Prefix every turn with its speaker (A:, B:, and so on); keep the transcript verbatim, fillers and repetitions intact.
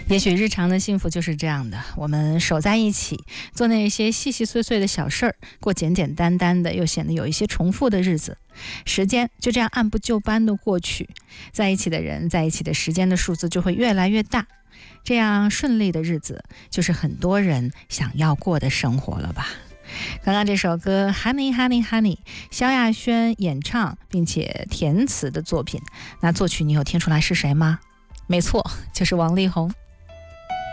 A: 也许日常的幸福就是这样的，我们守在一起，做那些细细碎碎的小事儿，过简简单单的又显得有一些重复的日子，时间就这样按部就班的过去，在一起的人，在一起的时间的数字就会越来越大，这样顺利的日子就是很多人想要过的生活了吧。刚刚这首歌 Honey Honey Honey 萧亚轩演唱并且填词的作品，那作曲你有听出来是谁吗？没错，就是王力宏。